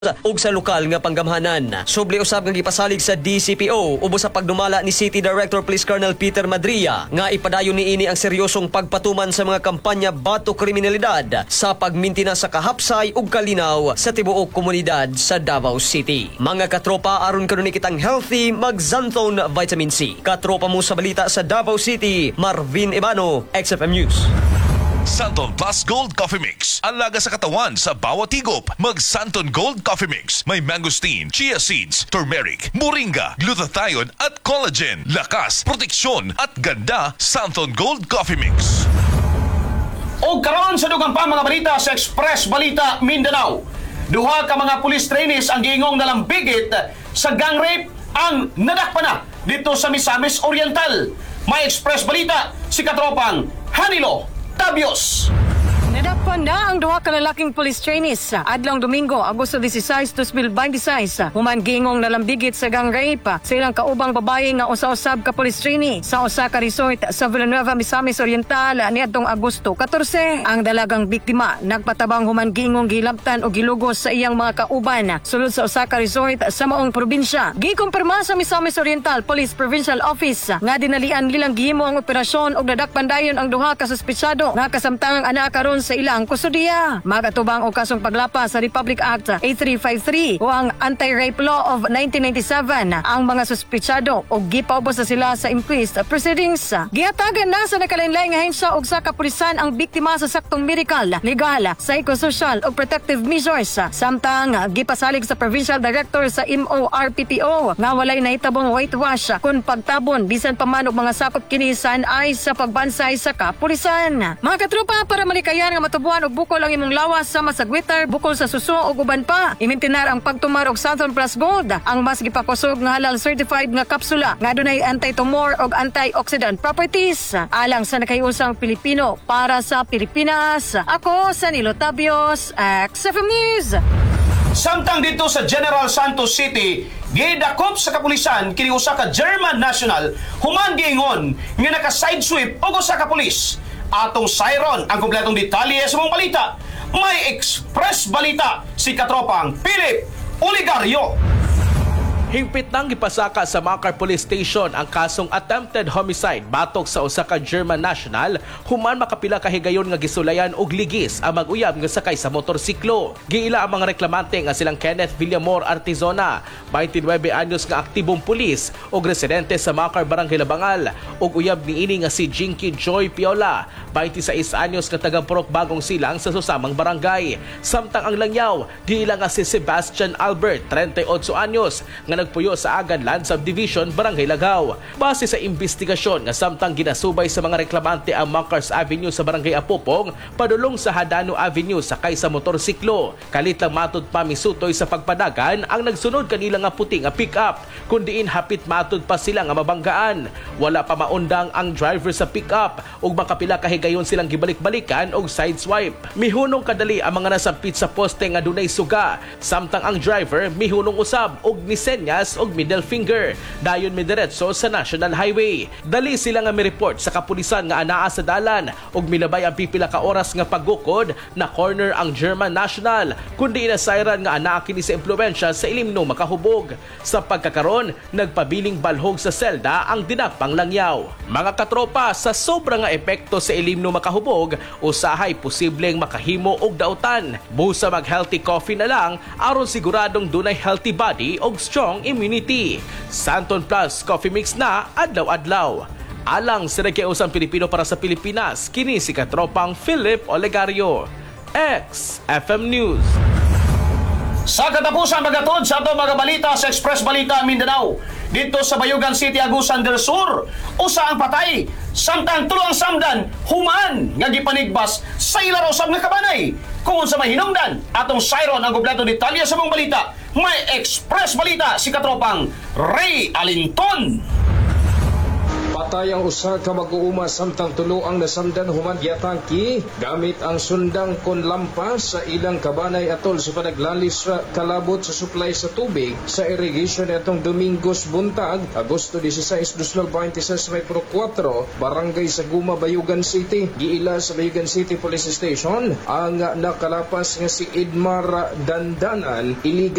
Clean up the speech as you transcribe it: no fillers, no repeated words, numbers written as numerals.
ug sa lokal nga panggamhanan. Subli usab nga gipasalig sa DCPO ubos sa pagdumala ni City Director Police Colonel Peter Madria nga ipadayon niini ang seryosong pagpatuman sa mga kampanya batok kriminalidad sa pagmintina sa kahapsay ug kalinaw sa tibuok komunidad sa Davao City. Mga katropa, aron karon kitang healthy, mag Xanthone Vitamin C. Katropa mo sa balita sa Davao City, Marvin Ebano, XFM News. Santon Plus Gold Coffee Mix. Ang laga sa katawan sa bawat higop. Mag Santon Gold Coffee Mix. May mangosteen, chia seeds, turmeric, moringa, glutathione at collagen. Lakas, proteksyon at ganda. Santon Gold Coffee Mix. O karon sa dugang pa mga balita sa Express Balita Mindanao. Duha ka mga police trainees ang giingong nalambigit sa gang rape ang nadakpa na dito sa Misamis Oriental. May Express Balita si katropang Hanilo Tabios. Nadakpan na ang duha ka lalaking police trainees adlong Domingo, Agosto 16, 2026. Human gingong nalambigit sa gang rape sa ilang kaubang babae nga usa-usab ka police trainee sa usa ka resort sa Villanueva, Misamis Oriental niadtong Agosto 14. Ang dalagang biktima nagpatabang human gingong gilabtan o gilugos sa iyang mga kauban sulod sa usa ka resort sa maong probinsya. Gikumpirma sa Misamis Oriental Police Provincial Office nga dinalian nilang gihimo ang operasyon ug nadakpan dayon ang duha ka suspetsado nga kasamtangang ana karon sa ilang kustudiya. Magatubang og kasong paglapas sa Republic Act 8353 o ang Anti-Rape Law of 1997 ang mga suspetsado og gipaubos na sila sa increased proceedings. Gihatagan na sa nakalainlaing nga ahensya og sa kapulisan ang biktima sa saktong medical, legal, psychosocial ug protective measures. Samtang gipasalig sa Provincial Director sa MORPPO nga walay nahitabong whitewash kung pagtabon bisan pa man og mga sakop kini ay sa pagbansay sa kapulisan. Mga katropa, para malikayan nga matubuan og bukol ang imong lawas sa masagwitar, bukol sa suso ug uban pa. Imintinar ang pagtumar og Santon Plus Gold, ang mas gipakusog nga halal certified nga kapsula nga dunay anti-tumor ug antioxidant properties. Alang sa nakayusang Pilipino para sa Pilipinas. Ako sa Nilo Tabios, XFM News. Samtang dito sa General Santos City, gidakop sa kapulisan kini usa ka German national human giingon nga naka-sidesweep og usa ka pulis. Atong siren ang kompletong detalye sa mong balita. May Express Balita si katropang Philip Oligario. Hingpit nang gipasaka sa Makar Police Station ang kasong attempted homicide batok sa usa ka German national human makapila ka higayon nga gisulayan og ligis ang mag-uyab nga sakay sa motorsiklo. Giila ang mga reklamante nga silang Kenneth Villamor Artizona, 29 anyos nga aktibong pulis ug residente sa Makar Barangay Labangal, ug uyab niini nga si Jinky Joy Piola, 26 anyos nga taga Purok Bagong Silang sa susamang barangay. Samtang ang langyaw, giila nga si Sebastian Albert, 38 anyos nga nagpuyo sa Aganlan Subdivision, Barangay Lagaw. Base sa investigasyon nga samtang ginasubay sa mga reklamante ang Makars Avenue sa Barangay Apopong padulong sa Hadano Avenue sakay sa motorsiklo. Kalit lang matud pa misutoy sa pagpadagan ang nagsunod kanila nga puti nga pick-up, kundiin hapit matud pa sila nga mabanggaan. Wala pa maundang ang driver sa pick-up ug makapila ka higayon silang gibalik-balikan og sideswipe. Mihunong kadali ang mga nasampit sa poste nga dunay suga, samtang ang driver mihunong usab og nisenya og middle finger. Dayon midiretso sa National Highway. Dali sila nga mi-report sa kapulisan nga anaa sa dalan ug milabay ang pipila ka oras nga paggukod na corner ang German national kundi inasayran nga anaa kini sa impluwensya sa ilimno makahubog. Sa pagkakaron, nagpabiling balhog sa selda ang dinakpang langyaw. Mga katropa, sa sobra nga epekto sa ilimno makahubog, usahay posibleng makahimo og dautan. Busa mag healthy coffee na lang aron siguradong dunay healthy body og strong immunity. Santon Plus Coffee Mix na adlaw-adlaw. Alang sa nagkiusang Pilipino para sa Pilipinas, kini si katropang Philip Olegario, XFM News. Sa katapusan magatod sa ato mga balita sa Express Balita Mindanao. Dito sa Bayugan City, Agusan del Sur, usa ang patay, samtang tulo ang samdan, human nga gipanigbas sa ila usab nga kabanay. Kung sa mahinungdan, atong siren ang kompleto detalye sa mong balita. May Express Balita si katropang Ray Alinton. Namatay ang usa ka mag-uuma samtang tulo ang nasamdan human gyatangki gamit ang sundang kon lampas sa ilang kabanay atol sa panaglalis sa kalabot sa supply sa tubig sa irrigation atong Domingos buntag Agosto 16, 2026 may 4, barangay sa Guma, Bayugan City. Giila sa Bayugan City Police Station ang nakalapas nga si Edmar Dandanan iligal